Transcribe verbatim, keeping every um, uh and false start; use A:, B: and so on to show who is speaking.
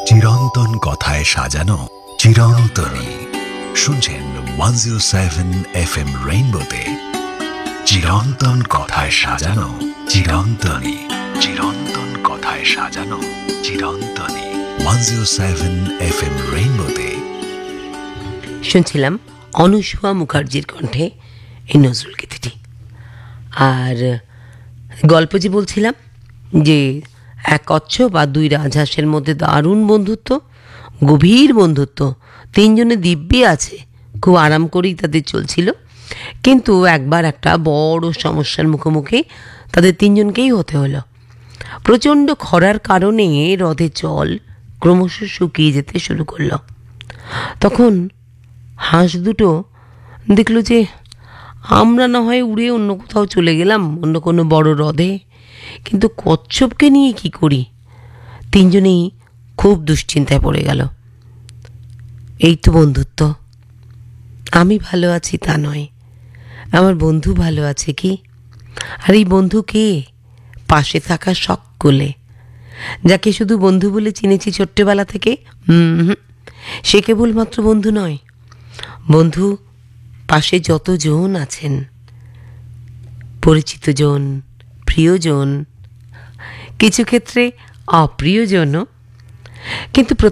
A: চিরন্তন কথায় সাজানো চিরন্তনী। শুনছেন one zero seven F M রেইনবোতে চিরন্তন কথায় সাজানো চিরন্তনী। চিরন্তন কথায় সাজানো চিরন্তনী। One zero seven F M রেইনবোতে
B: শুনছিলাম অনুসুয়া মুখার্জির কণ্ঠে এই নজরুল গীতিটি। আর গল্প যে বলছিলাম যে এক কচ্ছপ বা দুই রাজহাঁসের মধ্যে দারুণ বন্ধুত্ব, গভীর বন্ধুত্ব, তিনজনে দিব্যি আছে, খুব আরাম করেই তাদের চলছিল। কিন্তু একবার একটা বড় সমস্যার মুখোমুখি তাদের তিনজনকেই হতে হলো। প্রচণ্ড খরার কারণে হ্রদের জল ক্রমশ শুকিয়ে যেতে শুরু করলো। তখন হাঁস দুটো দেখলো যে আমরা না হয় উড়ে অন্য কোথাও চলে গেলাম, অন্য কোনো বড় হ্রদে, কিন্তু কচ্ছপকে নিয়ে কি করি? তিনজনেই খুব দুশ্চিন্তায় পড়ে গেল। এই তো বন্ধুত্ব, আমি ভালো আছি তা নয়, আমার বন্ধু ভালো আছে কি? আর এই বন্ধু কে? পাশে থাকা সকলে, যাকে শুধু বন্ধু বলে চিনেছি ছোট্টবেলা থেকে, হুম সে কেবলমাত্র বন্ধু নয়। বন্ধু পাশে যতজন আছেন, পরিচিত জন, প্রিয়জন, কিছু ক্ষেত্রে অপ্রিয়জনও, কিন্তু